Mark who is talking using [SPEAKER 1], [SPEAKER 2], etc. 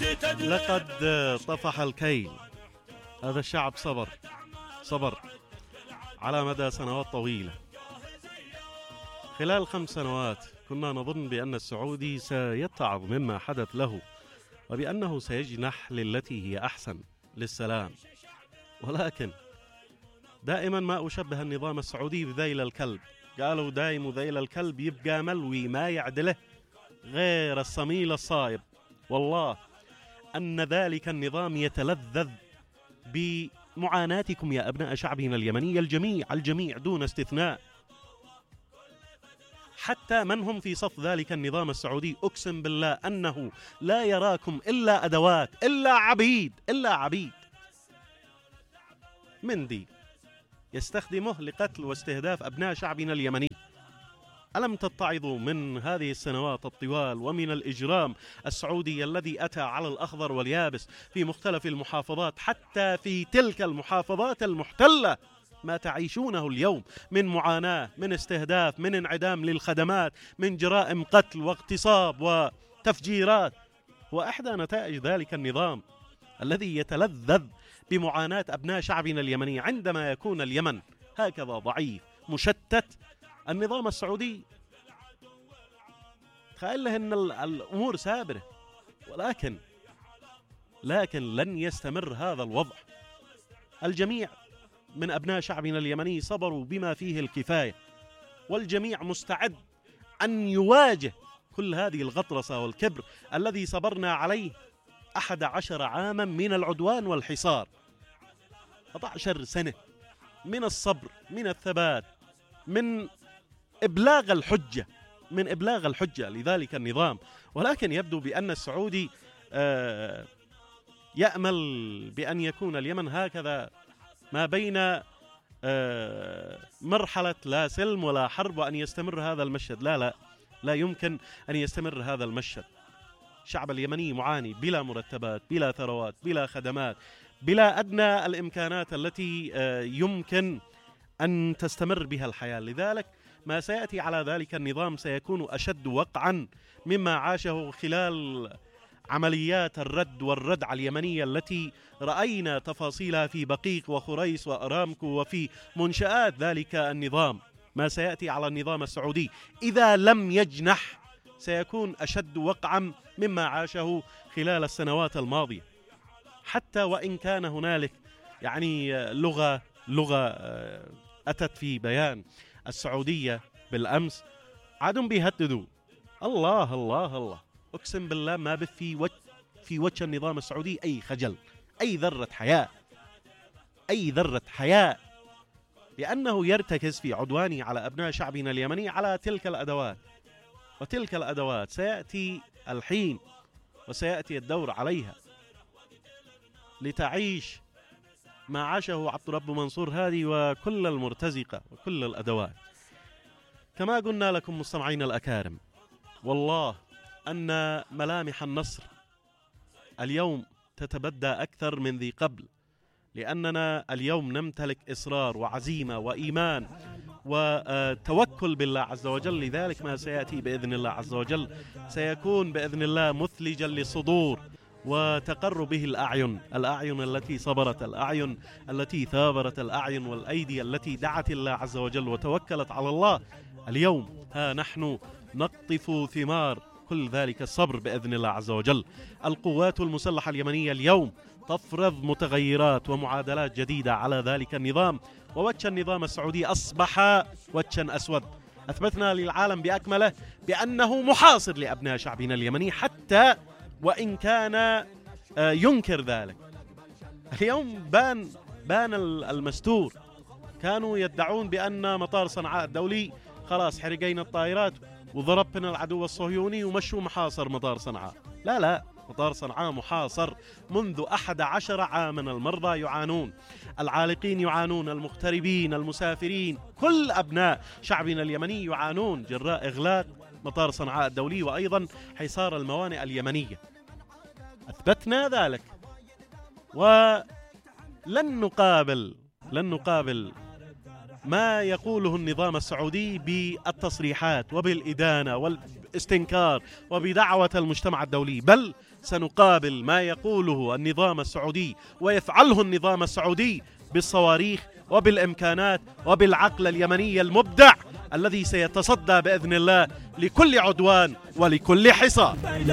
[SPEAKER 1] لقد طفح الكيل. هذا الشعب صبر على مدى سنوات طويلة. خلال 5 سنوات كنا نظن بأن السعودي سيتعظ مما حدث له وبأنه سيجنح للتي هي أحسن، للسلام. ولكن دائما ما أشبه النظام السعودي بذيل الكلب. قالوا دايم ذيل الكلب يبقى ملوي ما يعدله غير الصميل الصائب. والله أن ذلك النظام يتلذذ بمعاناتكم يا أبناء شعبنا اليمني، الجميع دون استثناء، حتى من هم في صف ذلك النظام السعودي. أقسم بالله أنه لا يراكم إلا أدوات، إلا عبيد مندي يستخدمه لقتل واستهداف أبناء شعبنا اليمني. ألم تتعظوا من هذه السنوات الطوال ومن الإجرام السعودي الذي أتى على الأخضر واليابس في مختلف المحافظات، حتى في تلك المحافظات المحتلة؟ ما تعيشونه اليوم من معاناة، من استهداف، من انعدام للخدمات، من جرائم قتل واغتصاب وتفجيرات، وإحدى نتائج ذلك النظام الذي يتلذذ بمعاناة أبناء شعبنا اليمني. عندما يكون اليمن هكذا ضعيف مشتت، النظام السعودي تخيل له أن الأمور سابرة، لكن لن يستمر هذا الوضع. الجميع من أبناء شعبنا اليمني صبروا بما فيه الكفاية، والجميع مستعد أن يواجه كل هذه الغطرسة والكبر الذي صبرنا عليه 11 عاما من العدوان والحصار. 11 سنة من الصبر، من الثبات، من إبلاغ الحجة لذلك النظام. ولكن يبدو بأن السعودي يأمل بأن يكون اليمن هكذا ما بين مرحلة لا سلم ولا حرب، وأن يستمر هذا المشهد. لا يمكن أن يستمر هذا المشهد. الشعب اليمني معاني، بلا مرتبات، بلا ثروات، بلا خدمات، بلا أدنى الإمكانات التي يمكن أن تستمر بها الحياة. لذلك ما سيأتي على ذلك النظام سيكون أشد وقعا مما عاشه خلال عمليات الرد والردع اليمنية التي رأينا تفاصيلها في بقيق وخريس وأرامكو وفي منشآت ذلك النظام. ما سيأتي على النظام السعودي إذا لم يجنح سيكون أشد وقعا مما عاشه خلال السنوات الماضية. حتى وإن كان هنالك يعني لغة أتت في بيان السعودية بالأمس، عادوا بيهددوا. الله أقسم بالله ما بث في وجه النظام السعودي أي خجل، أي ذرة حياء، لأنه يرتكز في عدوانه على أبناء شعبنا اليمني على تلك الأدوات. وتلك الأدوات سيأتي الحين وسيأتي الدور عليها لتعيش ما عاشه عبد الرب منصور هادي وكل المرتزقة وكل الأدوات. كما قلنا لكم مستمعين الأكارم، والله أن ملامح النصر اليوم تتبدى أكثر من ذي قبل، لأننا اليوم نمتلك إصرار وعزيمة وإيمان وتوكل بالله عز وجل. لذلك ما سيأتي بإذن الله عز وجل سيكون بإذن الله مثلجا للصدور وتقر به الأعين التي صبرت، الأعين التي ثابرت، الأعين والأيدي التي دعت الله عز وجل وتوكلت على الله. اليوم ها نحن نقطف ثمار كل ذلك الصبر بإذن الله عز وجل. القوات المسلحة اليمنية اليوم تفرض متغيرات ومعادلات جديدة على ذلك النظام، ووجه النظام السعودي أصبح وجها أسود. أثبتنا للعالم بأكمله بأنه محاصر لأبناء شعبنا اليمني، حتى وإن كان ينكر ذلك. اليوم بان المستور. كانوا يدعون بأن مطار صنعاء الدولي خلاص حرقين الطائرات وضربنا العدو الصهيوني ومشوا محاصر مطار صنعاء. لا، مطار صنعاء محاصر منذ 11 عاما. المرضى يعانون، العالقين يعانون، المغتربين، المسافرين، كل أبناء شعبنا اليمني يعانون جراء إغلاق مطار صنعاء الدولي وأيضا حصار الموانئ اليمنية. أثبتنا ذلك، ولن نقابل ما يقوله النظام السعودي بالتصريحات وبالإدانة والاستنكار وبدعوة المجتمع الدولي، بل سنقابل ما يقوله النظام السعودي ويفعله النظام السعودي بالصواريخ وبالإمكانات وبالعقل اليمني المبدع الذي سيتصدى بإذن الله لكل عدوان ولكل حصار.